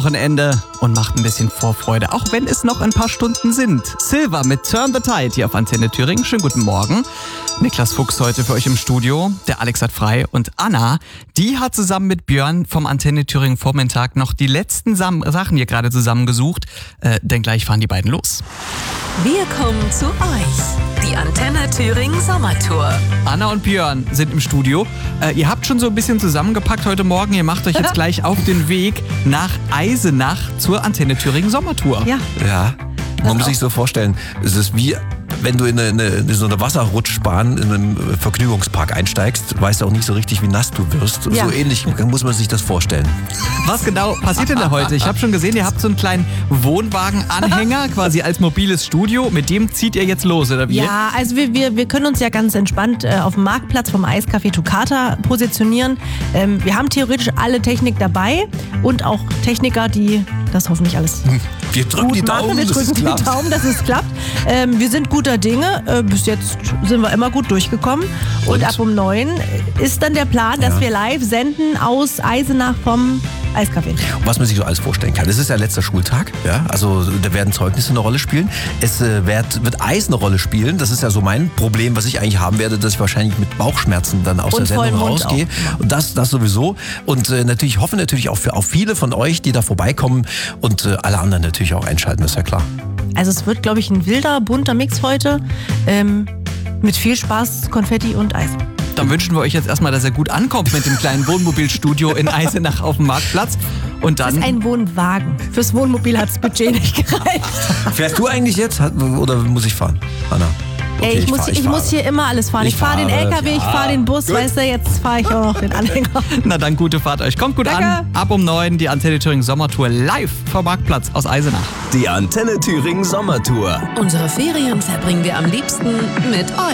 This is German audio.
Wochenende und macht ein bisschen Vorfreude, auch wenn es noch ein paar Stunden sind. Silva mit Turn the Tide hier auf Antenne Thüringen. Schönen guten Morgen. Niklas Fuchs heute für euch im Studio. Der Alex hat frei und Anna, die hat zusammen mit Björn vom Antenne Thüringen Vormittag noch die letzten Sachen hier gerade zusammengesucht. Denn gleich fahren die beiden los. Wir kommen zu euch. Die Antenne Thüringen Sommertour. Anna und Björn sind im Studio. Ihr habt schon so ein bisschen zusammengepackt heute Morgen. Ihr macht euch jetzt gleich auf den Weg nach Eisenach zur Antenne Thüringen Sommertour. Ja, man muss sich so vorstellen, es ist wie wenn du in so eine Wasserrutschbahn in einem Vergnügungspark einsteigst, weißt du auch nicht so richtig, wie nass du wirst. Ja. So ähnlich muss man sich das vorstellen. Was genau passiert denn da heute? Ich habe schon gesehen, ihr habt so einen kleinen Wohnwagenanhänger quasi als mobiles Studio. Mit dem zieht ihr jetzt los, oder wie? Ja, also wir können uns ja ganz entspannt auf dem Marktplatz vom Eiscafé Toccata positionieren. Wir haben theoretisch alle Technik dabei und auch Techniker, die das hoffentlich alles Wir drücken gut die Daumen, machen. Wir dass es drücken die klappt. Daumen, dass es klappt. Wir sind guter Dinge. Bis jetzt sind wir immer gut durchgekommen. Und ab um 9 ist dann der Plan, dass wir live senden aus Eisenach vom Eiscafé. Was man sich so alles vorstellen kann. Es ist ja letzter Schultag, ja, also da werden Zeugnisse eine Rolle spielen. Es wird Eis eine Rolle spielen. Das ist ja so mein Problem, was ich eigentlich haben werde, dass ich wahrscheinlich mit Bauchschmerzen dann aus Und der Sendung vollen Mund rausgehe. auch. Und das sowieso. Und hoffe natürlich auch auf viele von euch, die da vorbeikommen und alle anderen natürlich auch einschalten, das ist ja klar. Also es wird, glaube ich, ein wilder, bunter Mix heute. Mit viel Spaß, Konfetti und Eis. Dann wünschen wir euch jetzt erstmal, dass er gut ankommt mit dem kleinen Wohnmobilstudio in Eisenach auf dem Marktplatz. Und Das dann ist ein Wohnwagen. Fürs Wohnmobil hat das Budget nicht gereicht. Fährst du eigentlich jetzt oder muss ich fahren, Anna? Okay, Ey, ich muss hier immer alles fahren. Ich fahre den LKW, ich fahre den Bus, weißt du, jetzt fahre ich auch noch den Anhänger. Na dann, gute Fahrt euch. Kommt gut Danke. an. Ab um 9 die Antenne Thüringen Sommertour live vom Marktplatz aus Eisenach. Die Antenne Thüringen Sommertour. Unsere Ferien verbringen wir am liebsten mit euch.